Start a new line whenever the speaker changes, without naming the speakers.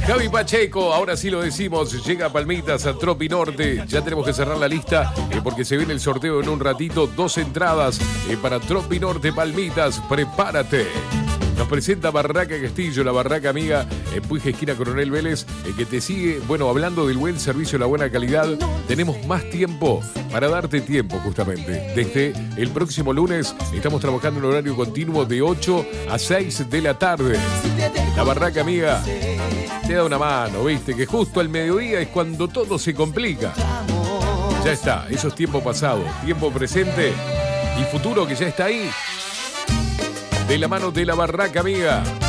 Javi Pacheco, ahora sí lo decimos, llega a Palmitas, a Tropi Norte. Ya tenemos que cerrar la lista porque se viene el sorteo en un ratito. 2 entradas para Tropi Norte Palmitas. Prepárate. Nos presenta Barraca Castillo, la barraca amiga en Puig, esquina Coronel Vélez, que te sigue, bueno, hablando del buen servicio, la buena calidad. Tenemos más tiempo para darte tiempo, justamente. Desde el próximo lunes estamos trabajando en horario continuo de 8 a 6 de la tarde. La barraca amiga te da una mano, viste, que justo al mediodía es cuando todo se complica. Ya está, esos tiempos pasados, tiempo presente y futuro que ya está ahí. De la mano de la barraca amiga.